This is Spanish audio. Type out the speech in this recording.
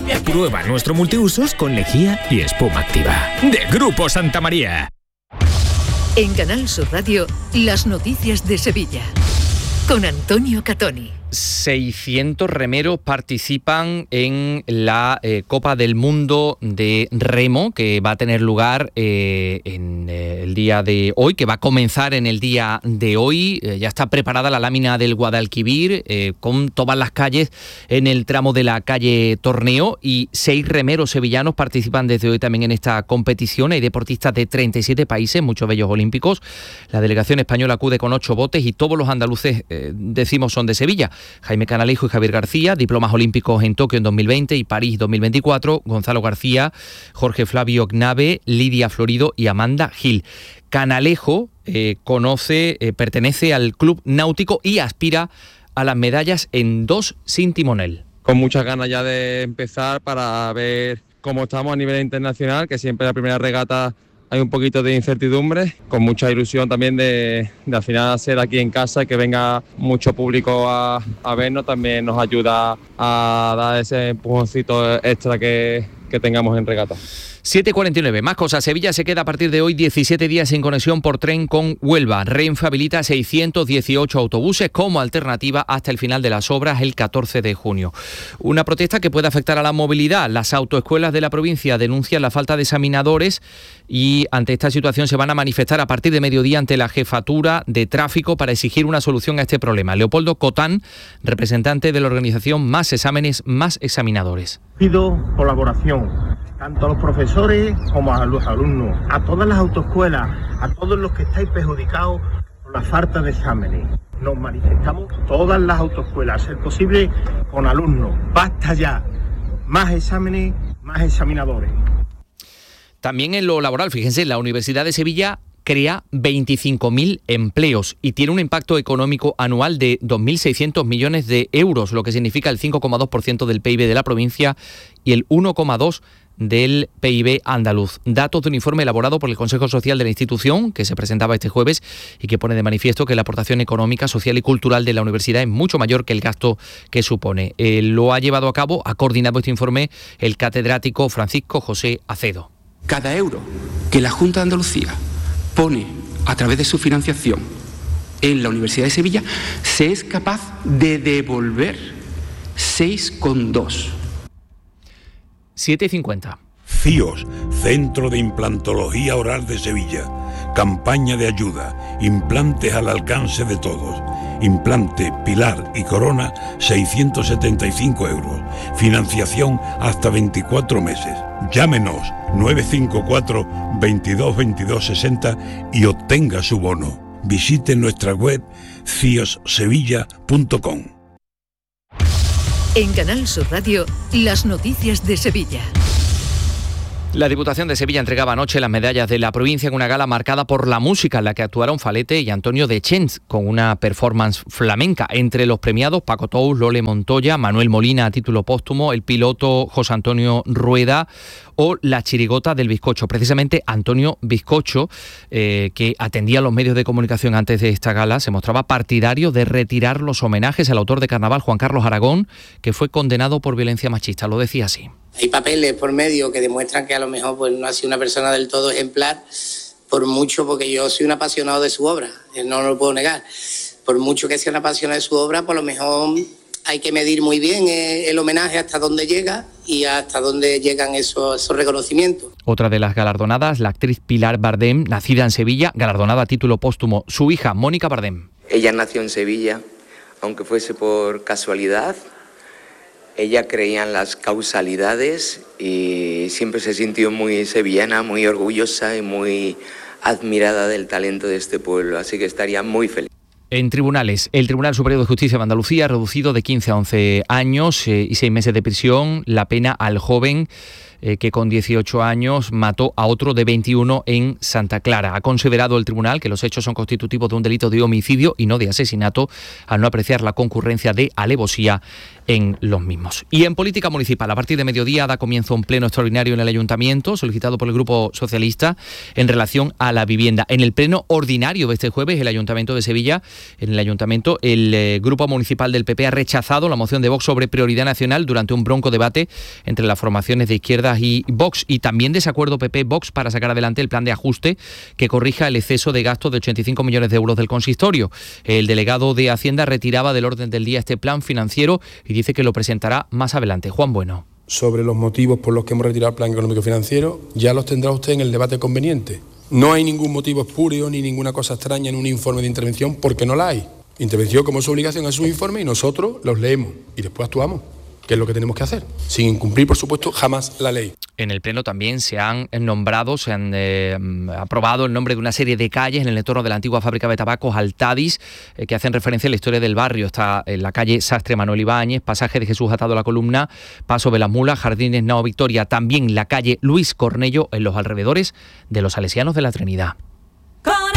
Prueba nuestro multiusos con lejía y espuma activa. De Grupo Santa María. En Canal Sur Radio, las noticias de Sevilla. Con Antonio Catoni. 600 remeros participan en la Copa del Mundo de Remo, que va a tener lugar en el día de hoy, que va a comenzar en el día de hoy. Ya está preparada la lámina del Guadalquivir, con todas las calles en el tramo de la calle Torneo, y 6 remeros sevillanos participan desde hoy también en esta competición. Hay deportistas de 37 países, muchos de ellos olímpicos. La delegación española acude con 8 botes y todos los andaluces, decimos, son de Sevilla. Jaime Canalejo y Javier García, diplomas olímpicos en Tokio en 2020 y París 2024, Gonzalo García, Jorge Flavio Gnave, Lidia Florido y Amanda Gil. Canalejo pertenece al Club Náutico y aspira a las medallas en 2 sin timonel. Con muchas ganas ya de empezar para ver cómo estamos a nivel internacional, que siempre la primera regata hay un poquito de incertidumbre, con mucha ilusión también de al final hacer aquí en casa, que venga mucho público a vernos, también nos ayuda a dar ese empujoncito extra que tengamos en regata. 7:49, más cosas. Sevilla se queda a partir de hoy 17 días sin conexión por tren con Huelva. Renfe habilita 618 autobuses como alternativa hasta el final de las obras el 14 de junio. Una protesta que puede afectar a la movilidad. Las autoescuelas de la provincia denuncian la falta de examinadores y ante esta situación se van a manifestar a partir de mediodía ante la Jefatura de Tráfico para exigir una solución a este problema. Leopoldo Cotán, representante de la organización Más Exámenes, Más Examinadores. Pido colaboración, tanto a los profesores como a los alumnos, a todas las autoescuelas, a todos los que estáis perjudicados por la falta de exámenes. Nos manifestamos todas las autoescuelas, a ser posible con alumnos. Basta ya, más exámenes, más examinadores. También en lo laboral, fíjense, la Universidad de Sevilla crea 25.000 empleos y tiene un impacto económico anual de 2.600 millones de euros, lo que significa el 5,2% del PIB de la provincia y el 1,2% del PIB andaluz. Datos de un informe elaborado por el Consejo Social de la institución, que se presentaba este jueves y que pone de manifiesto que la aportación económica, social y cultural de la universidad es mucho mayor que el gasto que supone. Lo ha llevado a cabo, ha coordinado este informe el catedrático Francisco José Acedo. Cada euro que la Junta de Andalucía pone a través de su financiación en la Universidad de Sevilla, se es capaz de devolver 6,2. 7:50. CIOS, Centro de Implantología Oral de Sevilla. Campaña de ayuda. Implantes al alcance de todos. Implante, pilar y corona, 675 euros. Financiación hasta 24 meses. Llámenos 954 22 22 60 y obtenga su bono. Visite nuestra web ciossevilla.com. En Canal Sur Radio, las noticias de Sevilla. La Diputación de Sevilla entregaba anoche las medallas de la provincia en una gala marcada por la música, en la que actuaron Falete y Antonio de Chens, con una performance flamenca. Entre los premiados, Paco Tous, Lole Montoya, Manuel Molina a título póstumo, el piloto José Antonio Rueda o la chirigota del bizcocho. Precisamente Antonio Bizcocho, que atendía a los medios de comunicación antes de esta gala, se mostraba partidario de retirar los homenajes al autor de Carnaval, Juan Carlos Aragón, que fue condenado por violencia machista. Lo decía así. Hay papeles por medio que demuestran que a lo mejor pues, no ha sido una persona del todo ejemplar, por mucho, porque yo soy un apasionado de su obra, no lo puedo negar. Por mucho que sea un apasionado de su obra, por lo mejor hay que medir muy bien el homenaje hasta dónde llega y hasta dónde llegan esos reconocimientos. Otra de las galardonadas, la actriz Pilar Bardem, nacida en Sevilla, galardonada a título póstumo, su hija Mónica Bardem. Ella nació en Sevilla, aunque fuese por casualidad. Ella creía en las causalidades y siempre se sintió muy sevillana, muy orgullosa y muy admirada del talento de este pueblo, así que estaría muy feliz. En tribunales, el Tribunal Superior de Justicia de Andalucía ha reducido de 15 a 11 años y 6 meses de prisión la pena al joven que con 18 años mató a otro de 21 en Santa Clara. Ha considerado el tribunal que los hechos son constitutivos de un delito de homicidio y no de asesinato, al no apreciar la concurrencia de alevosía en los mismos. Y en política municipal, a partir de mediodía da comienzo un pleno extraordinario en el Ayuntamiento, solicitado por el Grupo Socialista, en relación a la vivienda. En el pleno ordinario de este jueves, el Ayuntamiento de Sevilla, el Grupo Municipal del PP ha rechazado la moción de Vox sobre prioridad nacional durante un bronco debate entre las formaciones de izquierdas y Vox, y también desacuerdo PP-Vox para sacar adelante el plan de ajuste que corrija el exceso de gasto de 85 millones de euros del consistorio. El delegado de Hacienda retiraba del orden del día este plan financiero y dice que lo presentará más adelante. Juan Bueno. Sobre los motivos por los que hemos retirado el plan económico financiero, ya los tendrá usted en el debate conveniente. No hay ningún motivo espurio ni ninguna cosa extraña en un informe de intervención, porque no la hay. Intervención como su obligación es su informe y nosotros los leemos y después actuamos, que es lo que tenemos que hacer, sin incumplir, por supuesto, jamás la ley. En el Pleno también se han aprobado el nombre de una serie de calles en el entorno de la antigua fábrica de tabacos Altadis, que hacen referencia a la historia del barrio. Está en la calle Sastre Manuel Ibáñez, pasaje de Jesús Atado a la Columna, Paso de las Mulas, Jardines Nao Victoria, también la calle Luis Cornello en los alrededores de los Salesianos de la Trinidad.